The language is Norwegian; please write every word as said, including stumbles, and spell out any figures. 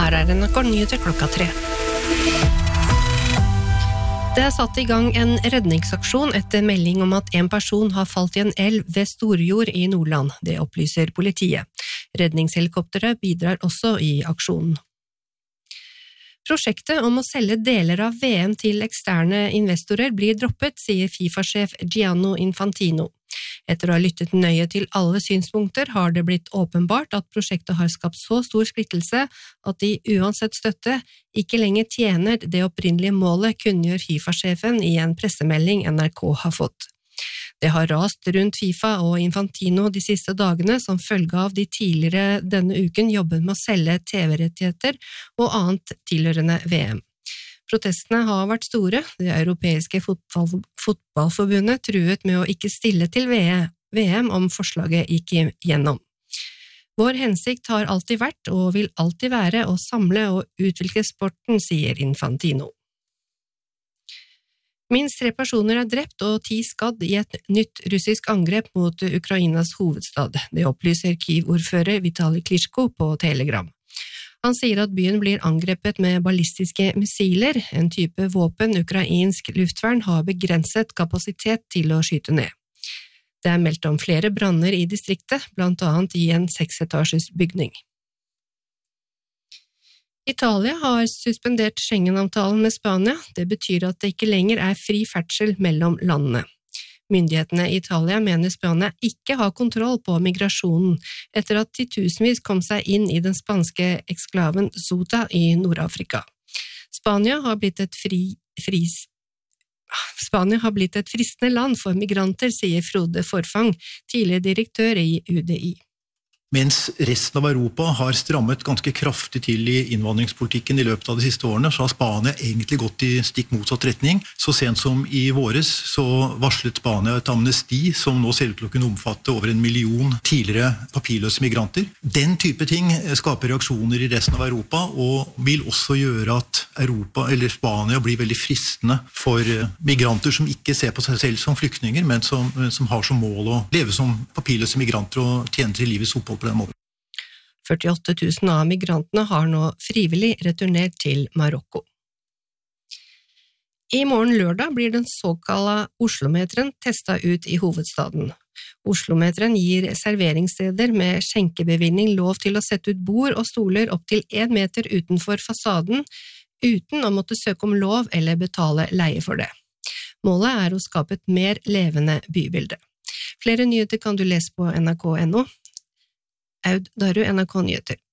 her er N R K Nyheter klokka tre. Det er satt i gang en redningsaksjon etter melding om at en person har falt i en elv ved Storjord i Nordland. Det opplyser politiet. Redningshelikoptere bidrar også i aksjonen. Prosjektet om å selge deler av V M til eksterne investorer blir droppet, sier FIFA-sjef Gianni Infantino. Etter å ha lyttet nøye til alle synspunkter har det blitt åpenbart at prosjektet har skapt så stor splittelse at de uansett støtte ikke lenger tjener det opprinnelige målet, kunngjør FIFA-sjefen i en pressemelding N R K har fått. Det har rast rundt FIFA og Infantino de siste dagene som følge av de tidligere denne uken jobbet med å selge T V-rettigheter og annet tilhørende V M. Protestene har vært store. Det europeiske fotball, fotballforbundet truet med å ikke stille til V M om forslaget gikk gjennom. Vår hensikt har alltid vært og vil alltid være å samle og utvikle sporten, sier Infantino. Minst tre personer er drept og ti skadd i et nytt russisk angrep mot Ukrainas hovedstad. Det opplyser Kyiv-ordfører Vitali Klitschko på Telegram. Han sier at byen blir angrepet med ballistiske missiler, en type våpen ukrainsk luftvern har begrenset kapasitet til å skyte ned. Det er meldt om flere branner i distriktet, blant annet i en seksetasjes bygning. Italia har suspendert Schengen-avtalen med Spania. Det betyr at det ikke lenger er fri ferdsel mellom landene. Myndighetene i Italia mener Spania ikke har kontroll på migrasjonen etter at titusenvis kom seg inn i den spanske eksklaven Ceuta i Nord-Afrika. Spania har blitt et fri, fris, Spania har blitt et fristende land for migranter, sier Frode Forfang, tidligere direktør i U D I. Mens resten av Europa har strammet ganske kraftig til i innvandringspolitikken i løpet av de siste årene, så har Spania egentlig gått i stikk motsatt retning. Så sent som i våres så varslet Spania et amnesti som nå ser ut til å kunne omfatte over en million tidligere papirløse migranter. Den type ting skaper reaksjoner i resten av Europa og vil også gjøre at Europa eller Spania blir veldig fristende for migranter som ikke ser på seg selv som flyktninger, men som, som har som mål å leve som papirløse migranter og tjene til livets opphold på den måten. førtiåtte tusen av migrantene har nå frivillig returnert til Marokko. I morgen lørdag blir den såkalte Oslo-meteren testet ut i hovedstaden. Oslo-meteren gir serveringssteder med skjenkebevilling lov til å sette ut bord og stoler opp til en meter utenfor fasaden, uten å måtte søke om lov eller betale leie for det. Målet er å skape et mer levende bybilde. Flere nyheter kan du lese på N R K punktum no. Aud Daru, N R K Nyheter.